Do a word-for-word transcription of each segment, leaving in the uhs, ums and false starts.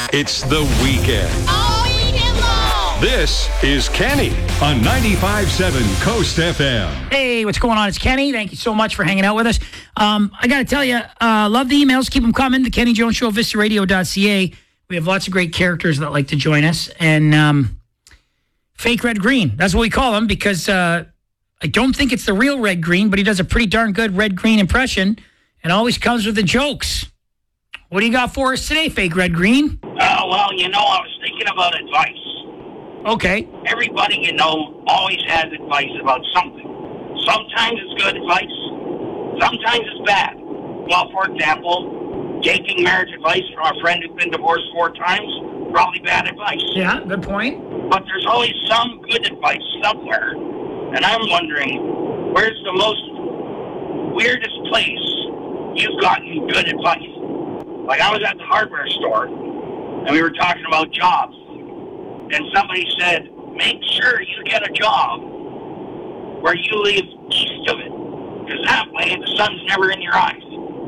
It's the weekend. All weekend long. This is Kenny on ninety-five point seven Coast F M. Hey, what's going on? It's Kenny. Thank you so much for hanging out with us. Um, I got to tell you, uh, love the emails. Keep them coming. The Kenny Jones Show, vista radio dot c a. We have lots of great characters that like to join us. And um, fake Red Green. That's what we call him because uh, I don't think it's the real Red Green, but he does a pretty darn good Red Green impression and always comes with the jokes. What do you got for us today, fake Red Green? Oh, well, you know, I was thinking about advice. Okay. Everybody, you know, always has advice about something. Sometimes it's good advice. Sometimes it's bad. Well, for example, taking marriage advice from a friend who's been divorced four times, probably bad advice. Yeah, good point. But there's always some good advice somewhere. And I'm wondering, where's the most weirdest place you've gotten good advice? Like, I was at the hardware store, and we were talking about jobs. And somebody said, make sure you get a job where you live east of it. Because that way, the sun's never in your eyes.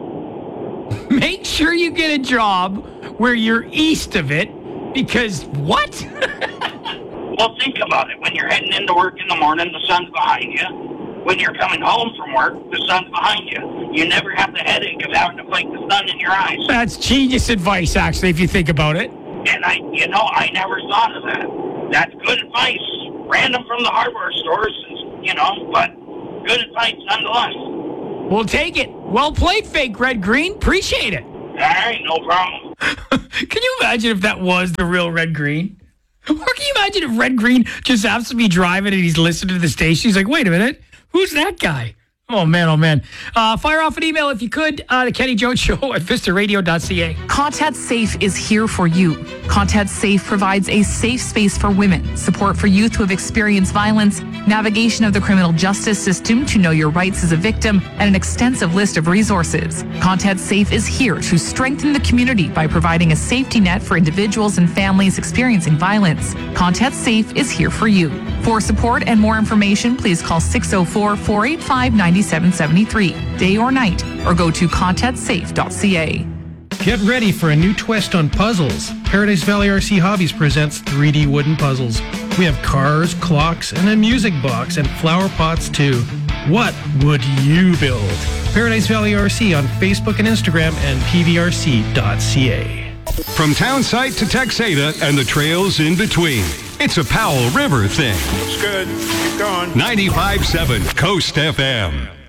Make sure you get a job where you're east of it, because what? Well, think about it. When you're heading into work in the morning, the sun's behind you. When you're coming home from work, the sun's behind you. You never have the headache of having to fight the sun in your eyes. That's genius advice, actually, if you think about it. And I, you know, I never thought of that. That's good advice. Random from the hardware stores, you know, but good advice nonetheless. We'll take it. Well played, fake Red Green. Appreciate it. All right, no problem. Can you imagine if that was the real Red Green? Or can you imagine if Red Green just happens to be driving and he's listening to the station? He's like, wait a minute. Who's that guy? Oh, man, oh, man. Uh, fire off an email if you could. Uh, the Kenny Jones Show at vista radio dot c a. Contact Safe is here for you. Contact Safe provides a safe space for women, support for youth who have experienced violence, navigation of the criminal justice system to know your rights as a victim, and an extensive list of resources. Contact Safe is here to strengthen the community by providing a safety net for individuals and families experiencing violence. Contact Safe is here for you. For support and more information, please call six oh four, four eight five, nine seven seven three, day or night, or go to contact safe dot c a. Get ready for a new twist on puzzles. Paradise Valley R C Hobbies presents three D wooden puzzles. We have cars, clocks, and a music box, and flower pots too. What would you build? Paradise Valley R C on Facebook and Instagram and p v r c dot c a. From Townsite to Texada and the trails in between, it's a Powell River thing. Looks good. Keep going. ninety-five point seven Coast F M.